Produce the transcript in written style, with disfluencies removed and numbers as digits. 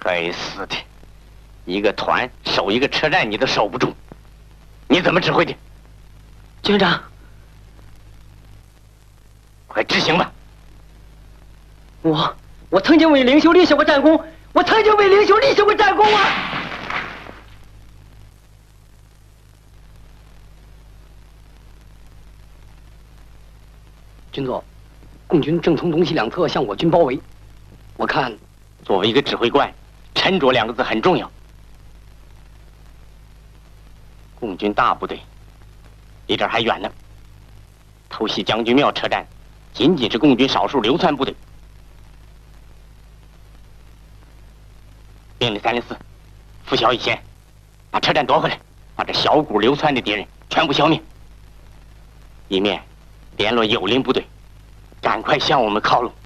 该死的，一个团守一个车站你都守不住，你怎么指挥的？ 军长， 快执行吧！ 我曾经为领袖立下过战功，我曾经为领袖立下过战功啊！军座，共军正从东西两侧向我军包围，我看， 作为一个指挥官，沉着2个字很重要。共军大部队离这儿还远呢，偷袭将军庙车站，仅仅是共军少数流窜部队。命令304，拂晓以前，把车站夺回来，把这小股流窜的敌人全部消灭。一面联络友邻部队，赶快向我们靠拢。